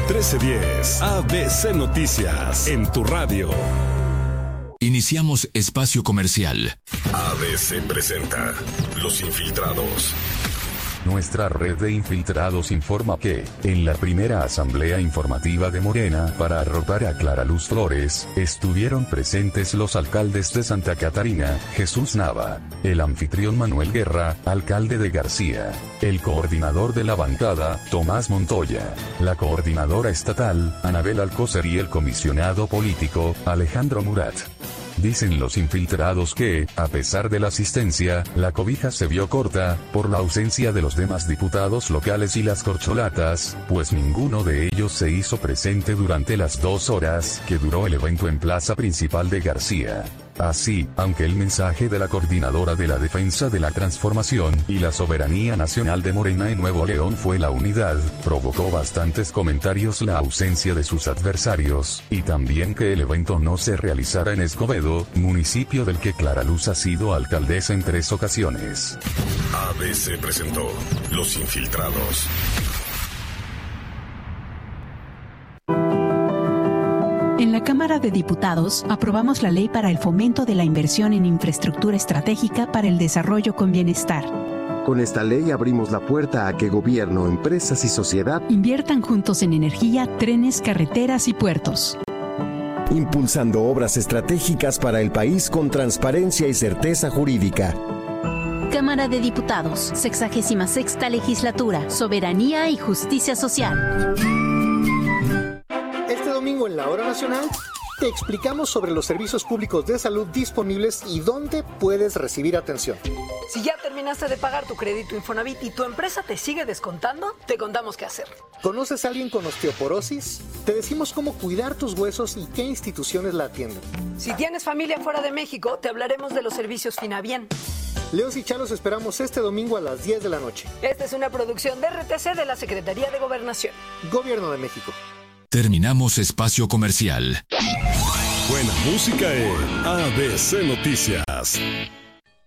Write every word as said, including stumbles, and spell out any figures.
trece diez, A B C Noticias, en tu radio. Iniciamos espacio comercial. A B C presenta Los Infiltrados. Nuestra red de infiltrados informa que, en la primera asamblea informativa de Morena para arropar a Clara Luz Flores, estuvieron presentes los alcaldes de Santa Catarina, Jesús Nava, el anfitrión Manuel Guerra, alcalde de García, el coordinador de la bancada, Tomás Montoya, la coordinadora estatal, Anabel Alcócer y el comisionado político, Alejandro Murat. Dicen los infiltrados que, a pesar de la asistencia, la cobija se vio corta, por la ausencia de los demás diputados locales y las corcholatas, pues ninguno de ellos se hizo presente durante las dos horas que duró el evento en Plaza Principal de García. Así, aunque el mensaje de la coordinadora de la defensa de la transformación y la soberanía nacional de Morena en Nuevo León fue la unidad, provocó bastantes comentarios la ausencia de sus adversarios, y también que el evento no se realizara en Escobedo, municipio del que Clara Luz ha sido alcaldesa en tres ocasiones. A B C presentó Los Infiltrados. En la Cámara de Diputados aprobamos la ley para el fomento de la inversión en infraestructura estratégica para el desarrollo con bienestar. Con esta ley abrimos la puerta a que gobierno, empresas y sociedad inviertan juntos en energía, trenes, carreteras y puertos. Impulsando obras estratégicas para el país con transparencia y certeza jurídica. Cámara de Diputados, sexagésima sexta legislatura, soberanía y justicia social. Este domingo en la Hora Nacional te explicamos sobre los servicios públicos de salud disponibles y dónde puedes recibir atención. Si ya terminaste de pagar tu crédito Infonavit y tu empresa te sigue descontando, te contamos qué hacer. ¿Conoces a alguien con osteoporosis? Te decimos cómo cuidar tus huesos y qué instituciones la atienden. Si tienes familia fuera de México, te hablaremos de los servicios Finabien. Leos y Chalos esperamos este domingo a las diez de la noche. Esta es una producción de R T C de la Secretaría de Gobernación. Gobierno de México. Terminamos espacio comercial. Buena música en A B C Noticias.